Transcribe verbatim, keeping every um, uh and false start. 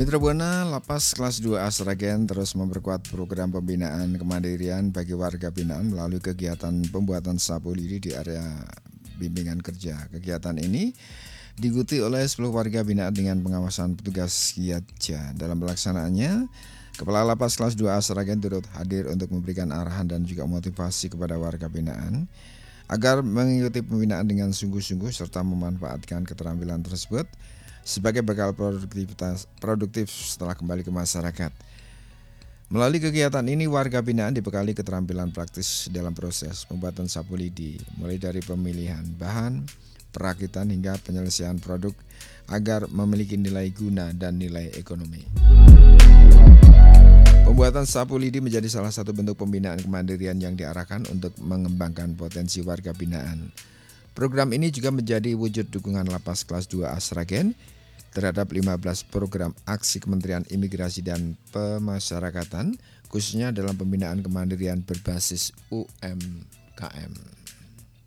Mitra Buana Lapas Kelas dua A Sragen terus memperkuat program pembinaan kemandirian bagi warga binaan melalui kegiatan pembuatan sapu lidi di area bimbingan kerja. Kegiatan ini diikuti oleh sepuluh warga binaan dengan pengawasan petugas Kiatja. Dalam pelaksanaannya, Kepala Lapas Kelas dua A Sragen turut hadir untuk memberikan arahan dan juga motivasi kepada warga binaan agar mengikuti pembinaan dengan sungguh-sungguh serta memanfaatkan keterampilan tersebut sebagai bekal produktivitas produktif setelah kembali ke masyarakat. Melalui kegiatan ini, warga binaan dibekali keterampilan praktis dalam proses pembuatan sapu lidi, mulai dari pemilihan bahan, perakitan hingga penyelesaian produk agar memiliki nilai guna dan nilai ekonomi. Pembuatan sapu lidi menjadi salah satu bentuk pembinaan kemandirian yang diarahkan untuk mengembangkan potensi warga binaan. Program ini juga menjadi wujud dukungan Lapas Kelas dua A Sragen terhadap lima belas program aksi Kementerian Imigrasi dan Pemasyarakatan, khususnya dalam pembinaan kemandirian berbasis U M K M.